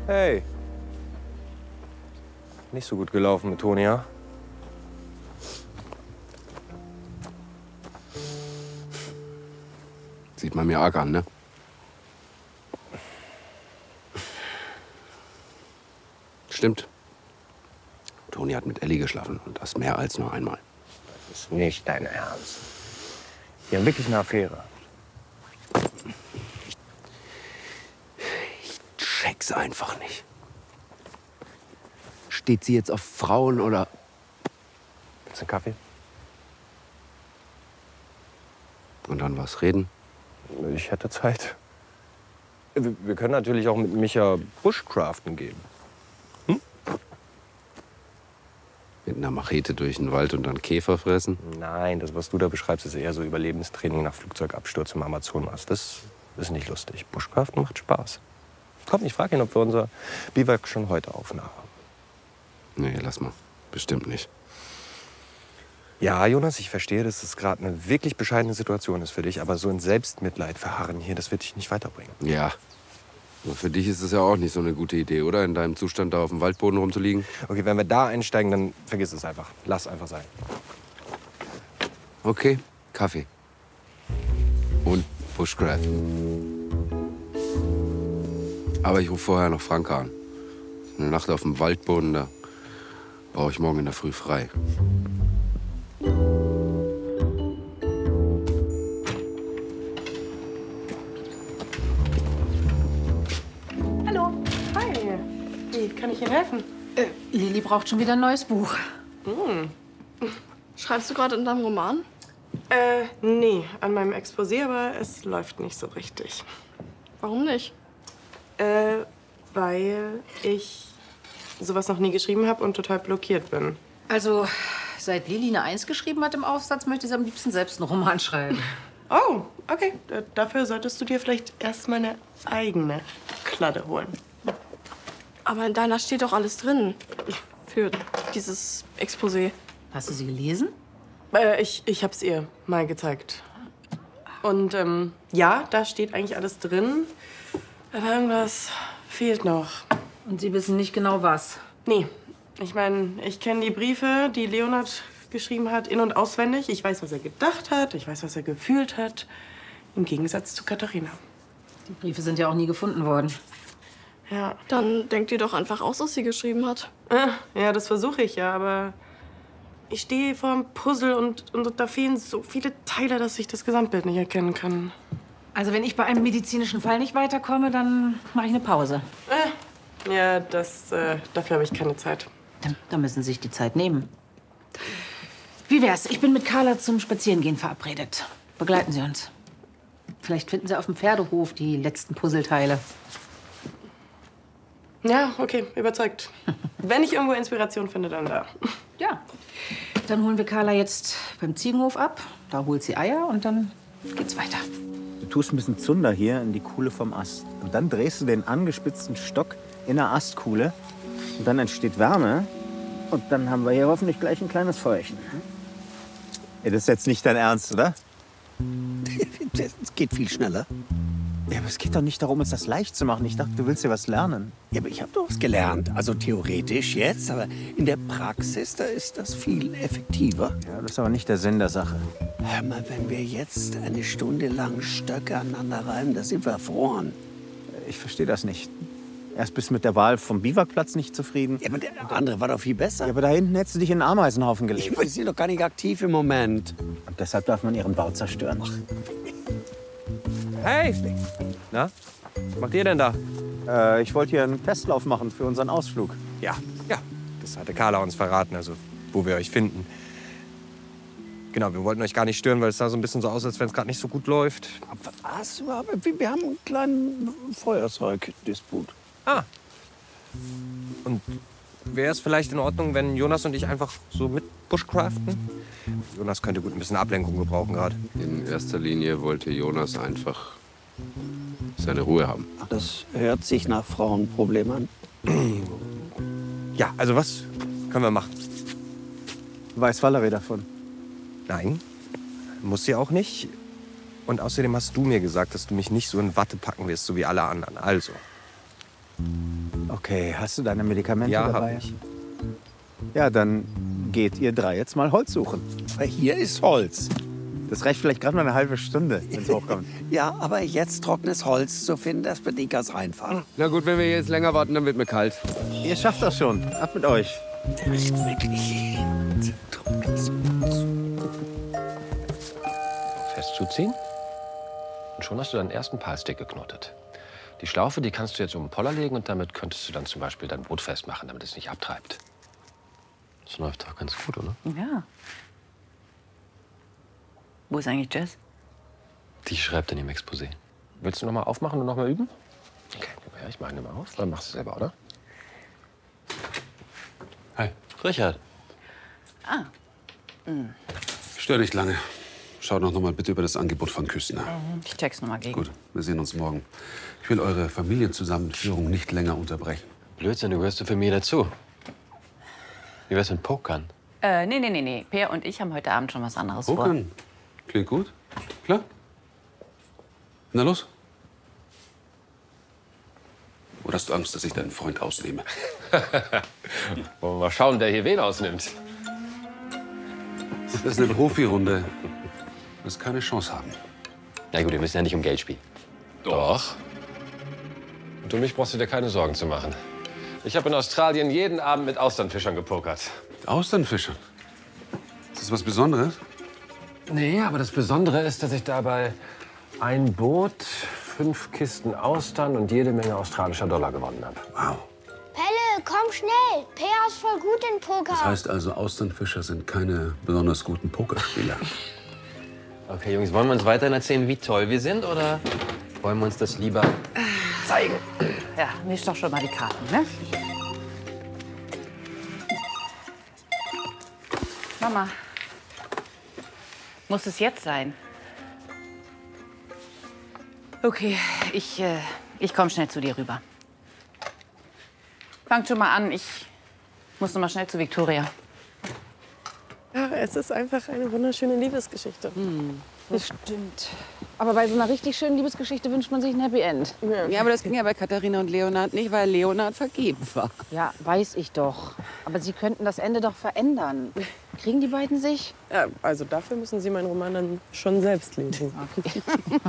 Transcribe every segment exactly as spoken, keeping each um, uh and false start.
Hey. Nicht so gut gelaufen mit Toni, ja? Sieht man mir arg an, ne? Stimmt. Toni hat mit Elli geschlafen und das mehr als nur einmal. Das ist nicht dein Ernst. Die haben wirklich eine Affäre. Ich check's einfach nicht. Steht sie jetzt auf Frauen oder... Willst du einen Kaffee? Und dann was reden? Ich hätte Zeit. Wir wir können natürlich auch mit Micha Bushcraften gehen. Mit einer Machete durch den Wald und dann Käfer fressen? Nein, das, was du da beschreibst, ist eher so Überlebenstraining nach Flugzeugabsturz im Amazonas. Das ist nicht lustig. Bushcraften macht Spaß. Komm, ich frage ihn, ob wir unser Biwak schon heute aufnahmen. Nee, lass mal. Bestimmt nicht. Ja, Jonas, ich verstehe, dass es gerade eine wirklich bescheidene Situation ist für dich. Aber so in Selbstmitleid verharren hier, das wird dich nicht weiterbringen. Ja. Aber für dich ist es ja auch nicht so eine gute Idee, oder? In deinem Zustand da auf dem Waldboden rumzuliegen? Okay, wenn wir da einsteigen, dann vergiss es einfach. Lass einfach sein. Okay, Kaffee. Und Bushcraft. Aber ich rufe vorher noch Franka an. Eine Nacht auf dem Waldboden, da brauche ich morgen in der Früh frei. Hallo. Hi. Wie kann ich Ihnen helfen? Äh, Lili braucht schon wieder ein neues Buch. Hm. Schreibst du gerade in deinem Roman? Äh, nee, an meinem Exposé, aber es läuft nicht so richtig. Warum nicht? Äh, weil ich sowas noch nie geschrieben habe und total blockiert bin. Also, seit Lili eine Eins geschrieben hat im Aufsatz, möchte sie am liebsten selbst einen Roman schreiben. Oh, okay. D- Dafür solltest du dir vielleicht erstmal eine eigene Kladde holen. Aber in deiner steht doch alles drin. Für dieses Exposé. Hast du sie gelesen? Äh, ich ich hab's ihr mal gezeigt. Und ähm, ja, da steht eigentlich alles drin. Aber irgendwas fehlt noch. Und Sie wissen nicht genau was? Nee. Ich meine, ich kenne die Briefe, die Leonhard geschrieben hat, in- und auswendig. Ich weiß, was er gedacht hat. Ich weiß, was er gefühlt hat. Im Gegensatz zu Katharina. Die Briefe sind ja auch nie gefunden worden. Ja. Dann denkt ihr doch einfach aus, was sie geschrieben hat. Äh, Ja, das versuche ich ja, aber ich stehe vor einem Puzzle und, und da fehlen so viele Teile, dass ich das Gesamtbild nicht erkennen kann. Also, wenn ich bei einem medizinischen Fall nicht weiterkomme, dann mache ich eine Pause. Äh, ja, das, äh, dafür habe ich keine Zeit. Dann, dann müssen Sie sich die Zeit nehmen. Wie wär's? Ich bin mit Carla zum Spazierengehen verabredet. Begleiten Sie uns. Vielleicht finden Sie auf dem Pferdehof die letzten Puzzleteile. Ja, okay, überzeugt. Wenn ich irgendwo Inspiration finde, dann da. Ja. Dann holen wir Carla jetzt beim Ziegenhof ab. Da holt sie Eier und dann geht's weiter. Du tust ein bisschen Zunder hier in die Kuhle vom Ast. Und dann drehst du den angespitzten Stock in der Astkuhle. Und dann entsteht Wärme. Und dann haben wir hier hoffentlich gleich ein kleines Feuerchen. Ja, das ist jetzt nicht dein Ernst, oder? Es geht viel schneller. Ja, aber es geht doch nicht darum, uns das leicht zu machen. Ich dachte, du willst ja was lernen. Ja, aber ich habe doch was gelernt. Also theoretisch jetzt, aber in der Praxis, da ist das viel effektiver. Ja, das ist aber nicht der Sinn der Sache. Hör mal, wenn wir jetzt eine Stunde lang Stöcke aneinander reiben, da sind wir erfroren. Ich verstehe das nicht. Erst bist du mit der Wahl vom Biwakplatz nicht zufrieden. Ja, aber der andere war doch viel besser. Ja, aber da hinten hättest du dich in einen Ameisenhaufen gelegt. Ich bin hier doch gar nicht aktiv im Moment. Und deshalb darf man ihren Bau zerstören. Hey! Na, was macht ihr denn da? Äh, ich wollte hier einen Testlauf machen für unseren Ausflug. Ja, ja, das hatte Carla uns verraten, also wo wir euch finden. Genau, wir wollten euch gar nicht stören, weil es sah so ein bisschen so aus, als wenn es gerade nicht so gut läuft. Was überhaupt? Wir wir haben einen kleinen Feuerzeugdisput. Ah. Und wäre es vielleicht in Ordnung, wenn Jonas und ich einfach so mit Bushcraften? Jonas könnte gut ein bisschen Ablenkung gebrauchen gerade. In erster Linie wollte Jonas einfach seine Ruhe haben. Das hört sich nach Frauenproblem an. Ja, also was können wir machen? Weiß Valerie davon? Nein, muss sie auch nicht. Und außerdem hast du mir gesagt, dass du mich nicht so in Watte packen wirst, so wie alle anderen. Also, Okay, hast du deine Medikamente Ja, dabei? hab ich. Ja, dann geht ihr drei jetzt mal Holz suchen. Weil hier ist Holz. Das reicht vielleicht gerade mal eine halbe Stunde, wenn es hochkommt. Ja, aber jetzt trockenes Holz zu finden, das wird nicht ganz einfach. Na gut, wenn wir jetzt länger warten, dann wird mir kalt. Ihr schafft das schon. Ab mit euch. Der ist wirklich trockenes Holz. Fest zuziehen. Und schon hast du deinen ersten Palstick geknotet. Die Schlaufe, die kannst du jetzt um den Poller legen und damit könntest du dann zum Beispiel dein Boot festmachen, damit es nicht abtreibt. Das läuft doch ganz gut, oder? Ja. Wo ist eigentlich Jess? Die schreibt in dem Exposé. Willst du noch mal aufmachen und noch mal üben? Okay, gib mal her, ich mache ihn mal auf. Dann machst du es selber, oder? Hi. Richard. Ah. Stör nicht lange. Schaut noch mal bitte über das Angebot von Küstner. Ich check's noch mal gegen. Gut, wir sehen uns morgen. Ich will eure Familienzusammenführung nicht länger unterbrechen. Blödsinn, du gehörst zur Familie dazu. Wie wär's mit Pokern? Äh, nee, nee, nee, nee. Peer und ich haben heute Abend schon was anderes vor. Pokern? Klingt gut. Klar? Na los. Oder hast du Angst, dass ich deinen Freund ausnehme? Wollen wir mal schauen, wer hier wen ausnimmt. Das ist eine Profirunde. Du wirst keine Chance haben. Na gut, wir müssen ja nicht um Geld spielen. Doch. Und um mich brauchst du dir keine Sorgen zu machen. Ich habe in Australien jeden Abend mit Austernfischern gepokert. Mit Austernfischern? Ist das was Besonderes? Nee, aber das Besondere ist, dass ich dabei ein Boot, fünf Kisten Austern und jede Menge australischer Dollar gewonnen habe. Wow. Pelle, komm schnell. Peer ist voll gut in Poker. Das heißt also, Austernfischer sind keine besonders guten Pokerspieler. Okay, Jungs, wollen wir uns weiterhin erzählen, wie toll wir sind, oder wollen wir uns das lieber zeigen? Ja, misch doch schon mal die Karten, ne? Mama, muss es jetzt sein? Okay, ich, äh, ich komme schnell zu dir rüber. Fangt schon mal an, ich muss noch mal schnell zu Victoria. Ja, es ist einfach eine wunderschöne Liebesgeschichte. Das stimmt. Aber bei so einer richtig schönen Liebesgeschichte wünscht man sich ein Happy End. Ja, aber das ging ja bei Katharina und Leonhard nicht, weil Leonhard vergeben war. Ja, weiß ich doch. Aber Sie könnten das Ende doch verändern. Kriegen die beiden sich? Ja, also dafür müssen Sie meinen Roman dann schon selbst lesen. Okay.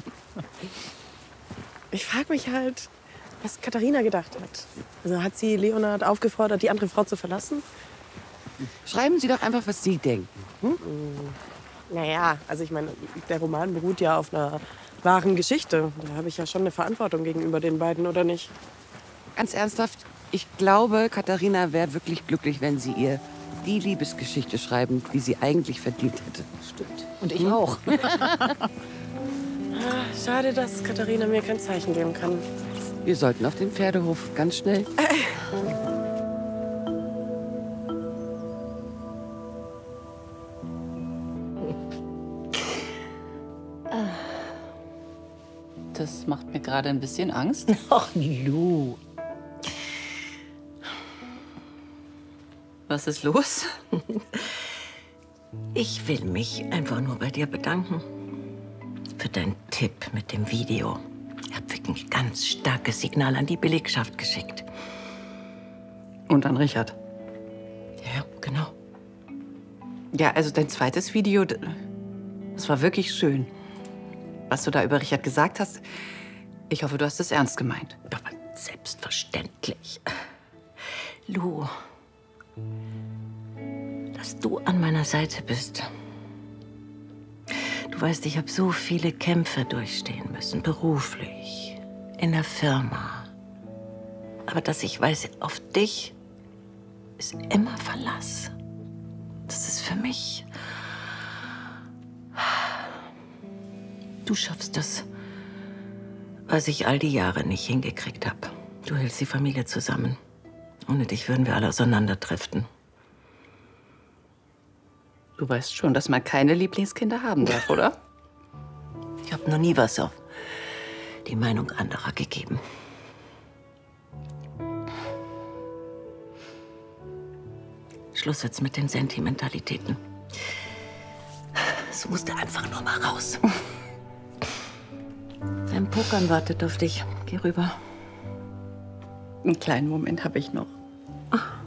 Ich frage mich halt, was Katharina gedacht hat. Also hat sie Leonhard aufgefordert, die andere Frau zu verlassen? Schreiben Sie doch einfach, was Sie denken. Hm? Naja, also ich meine, der Roman beruht ja auf einer wahren Geschichte. Da habe ich ja schon eine Verantwortung gegenüber den beiden, oder nicht? Ganz ernsthaft, ich glaube, Katharina wäre wirklich glücklich, wenn Sie ihr die Liebesgeschichte schreiben, die sie eigentlich verdient hätte. Stimmt. Und ich auch. Schade, dass Katharina mir kein Zeichen geben kann. Wir sollten auf den Pferdehof, ganz schnell. Das macht mir gerade ein bisschen Angst. Ach, Lu. Was ist los? Ich will mich einfach nur bei dir bedanken für deinen Tipp mit dem Video. Ich habe wirklich ein ganz starkes Signal an die Belegschaft geschickt. Und an Richard. Ja, genau. Ja, also dein zweites Video, das war wirklich schön. Was du da über Richard gesagt hast, ich hoffe, du hast es ernst gemeint. Aber selbstverständlich. Lu, dass du an meiner Seite bist. Du weißt, ich habe so viele Kämpfe durchstehen müssen, beruflich, in der Firma. Aber dass ich weiß, auf dich ist immer Verlass. Das ist für mich. Du schaffst das, was ich all die Jahre nicht hingekriegt habe. Du hältst die Familie zusammen. Ohne dich würden wir alle auseinanderdriften. Du weißt schon, dass man keine Lieblingskinder haben darf, oder? Ich habe noch nie was auf die Meinung anderer gegeben. Schluss jetzt mit den Sentimentalitäten. Es musste einfach nur mal raus. Dein Pokern wartet auf dich. Geh rüber. Einen kleinen Moment habe ich noch. Ach.